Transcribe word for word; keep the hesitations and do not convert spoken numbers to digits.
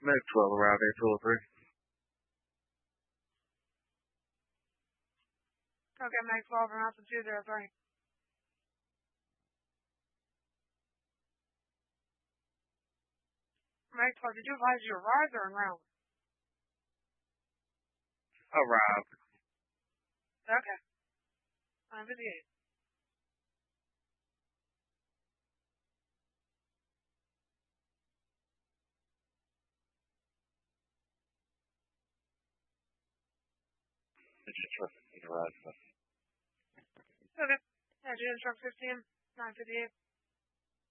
Med twelve arrived April three. Okay, Mag twelve and also two zero three. Mag twelve, did you advise you arrived or around? Arrived. Okay. nine fifty-eight. Engine truck fifteen arrived. Okay. Yeah, Engine truck fifteen, nine fifty-eight.